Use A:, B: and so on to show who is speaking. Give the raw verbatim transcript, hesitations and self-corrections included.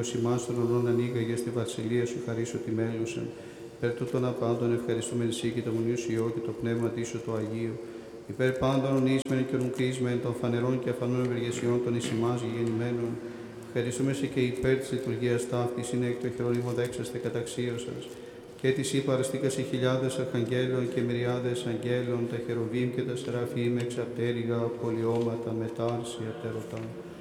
A: Κύριος ημάς των ουρανών ανοίγαγε στη βασιλεία σου χαρίσω τη μέλουσαν. Υπέρ τούτων απάντων ευχαριστούμε εσύ και το Μονίου σου Υιό και το Πνεύμα Τίσου το Αγίου. Υπέρ πάντων ονείσμεν και ονκρίσμεν των φανερών και αφανών ευεργεσιών των εις ημάς γεννημένων. Ευχαριστούμε εσύ και υπέρ της λειτουργίας ταύτης είναι εκ το Χερόνιμο δέξαστε καταξίωσας. Και της υπαραστήκας οι χιλιάδες αρχαγγέλων και μυριάδες αγγέλων, τα χεροβίμ και τα σεραφείμ εξαπτέρυγα πολιώματα μετάρσια τερωτά.